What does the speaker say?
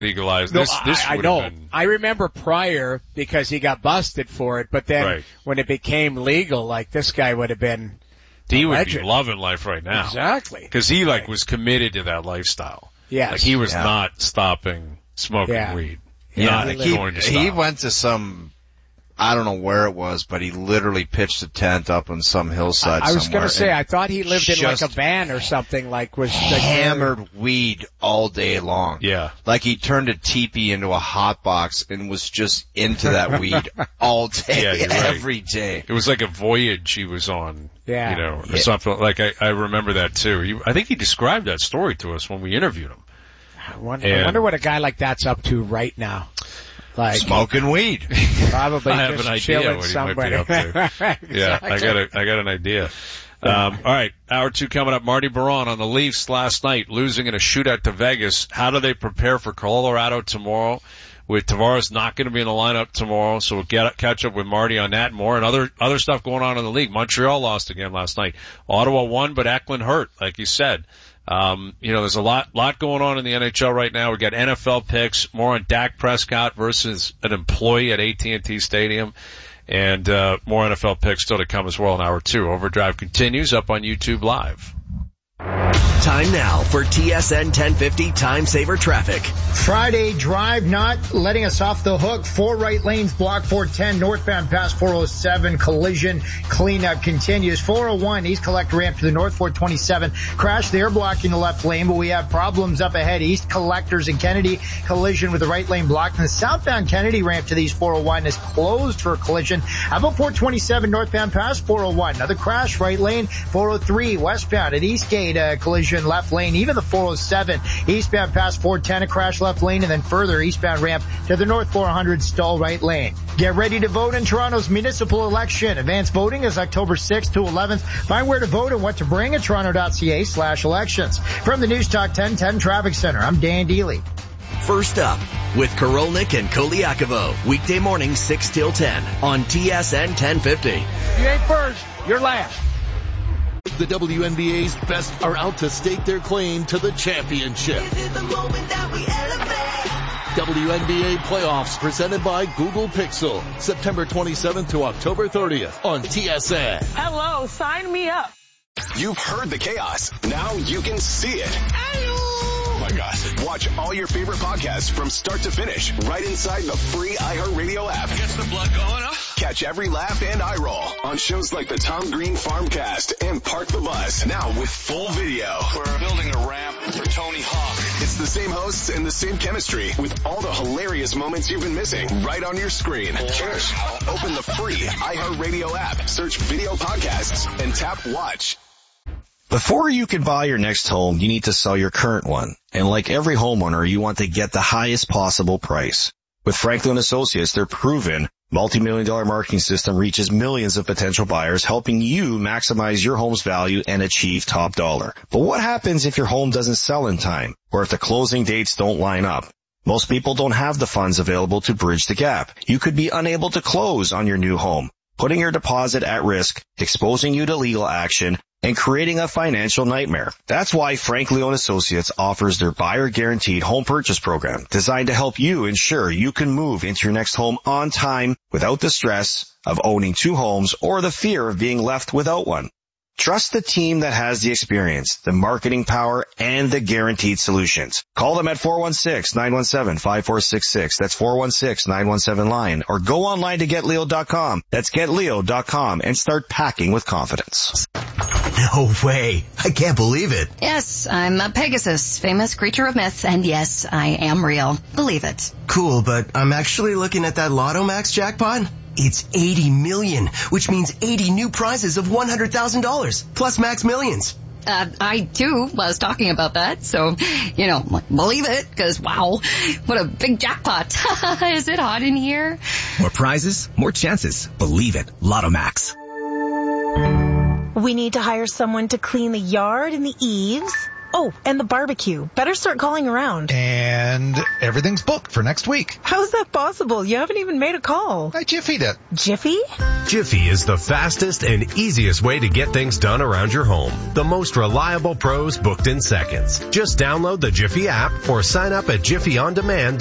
legalized. No, This I would know. have been... I remember prior because he got busted for it, but then when it became legal, like this guy would have been He would be loving life right now. Exactly. Because he was committed to that lifestyle. Yes. Like he was not stopping smoking weed. He went to some, I don't know where it was, but he literally pitched a tent up on some hillside I was somewhere. going to say, I thought he lived in like a van or something, hammered weed all day long. Yeah. Like he turned a teepee into a hot box and was just into that weed all day, every day. It was like a voyage he was on, or something. Like I remember that too. I think he described that story to us when we interviewed him. I wonder what a guy like that's up to right now. Like smoking weed. Probably I have an idea what he might be up to. Exactly. Yeah, I got an idea. All right, hour 2 coming up. Marty Baron on the Leafs last night, losing in a shootout to Vegas. How do they prepare for Colorado tomorrow? With Tavares not going to be in the lineup tomorrow, so we'll catch up with Marty on that and more, and other stuff going on in the league. Montreal lost again last night. Ottawa won, but Eklund hurt, like you said. There's a lot going on in the NHL right now. We got NFL picks, more on Dak Prescott versus an employee at AT&T Stadium, and more NFL picks still to come as well in hour 2. Overdrive continues up on YouTube Live. Time now for TSN 1050 Time Saver Traffic. Friday drive not letting us off the hook. 4 right lanes blocked. 410 northbound past 407. Collision cleanup continues. 401 East Collector ramp to the north. 427 crash there blocking the left lane, but we have problems up ahead. East Collectors and Kennedy collision with the right lane blocked. And the southbound Kennedy ramp to the East 401 is closed for a collision. How about 427 northbound past 401? Another crash right lane. 403 westbound at Eastgate collision left lane. Even the 407 eastbound past 410 a crash left lane, and then further eastbound ramp to the north 400 stall right lane. Get ready to vote in Toronto's municipal election. Advanced voting is October 6th to 11th. Find where to vote and what to bring at toronto.ca/elections. From the News Talk 1010 Traffic Center, I'm Dan Dealey. First up with Korolnik and Koliakovo. Weekday morning 6 till 10 on TSN 1050. You ain't first, you're last. The WNBA's best are out to stake their claim to the championship. Is it the moment that we elevate? WNBA playoffs presented by Google Pixel. September 27th to October 30th on TSN. Hello, sign me up. You've heard the chaos. Now you can see it. Oh my gosh. Watch all your favorite podcasts from start to finish right inside the free iHeartRadio app. Gets the blood going, huh? Catch every laugh and eye roll on shows like the Tom Green Farmcast and Park the Bus. Now with full video. We're building a ramp for Tony Hawk. It's the same hosts and the same chemistry with all the hilarious moments you've been missing right on your screen. Cheers. Open the free iHeartRadio app, search video podcasts, and tap watch. Before you can buy your next home, you need to sell your current one. And like every homeowner, you want to get the highest possible price. With Franklin Associates, their proven multi-million-dollar marketing system reaches millions of potential buyers, helping you maximize your home's value and achieve top dollar. But what happens if your home doesn't sell in time, or if the closing dates don't line up? Most people don't have the funds available to bridge the gap. You could be unable to close on your new home, putting your deposit at risk, exposing you to legal action, and creating a financial nightmare. That's why Frank Leon Associates offers their buyer guaranteed home purchase program, designed to help you ensure you can move into your next home on time without the stress of owning 2 homes or the fear of being left without one. Trust the team that has the experience, the marketing power, and the guaranteed solutions. Call them at 416-917-5466. That's 416-917-LION. Or go online to GetLeo.com. That's GetLeo.com, and start packing with confidence. No way. I can't believe it. Yes, I'm a Pegasus, famous creature of myth, and yes, I am real. Believe it. Cool, but I'm actually looking at that Lotto Max jackpot. It's 80 million, which means 80 new prizes of $100,000, plus Max Millions. I too was talking about that, so, believe it, because wow, what a big jackpot. Is it hot in here? More prizes, more chances. Believe it. Lotto Max. We need to hire someone to clean the yard and the eaves. Oh, and the barbecue. Better start calling around. And everything's booked for next week. How is that possible? You haven't even made a call. I Jiffy'd it. Jiffy? Jiffy is the fastest and easiest way to get things done around your home. The most reliable pros booked in seconds. Just download the Jiffy app or sign up at JiffyOnDemand.com.